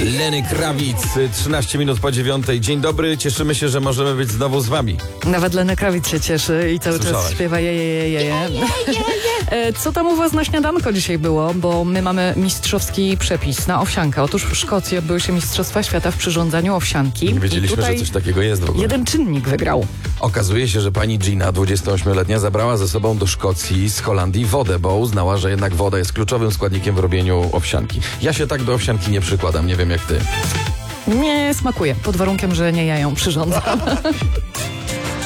Lenny Kravitz, 13 minut po 9. Dzień dobry, cieszymy się, że możemy być znowu z wami. Nawet Lenny Kravitz się cieszy i cały czas śpiewa je. Co tam u was na śniadanko dzisiaj było? Bo my mamy mistrzowski przepis na owsiankę. Otóż w Szkocji odbyły się Mistrzostwa Świata w przyrządzaniu owsianki. Wiedzieliśmy, że coś takiego jest w ogóle. Jeden czynnik wygrał. Okazuje się, że pani Gina, 28-letnia, zabrała ze sobą do Szkocji z Holandii wodę, bo uznała, że jednak woda jest kluczowym składnikiem w robieniu owsianki. Ja się tak do owsianki nie przykładam, nie wiem jak ty. Nie smakuje, pod warunkiem, że nie ja ją przyrządzam.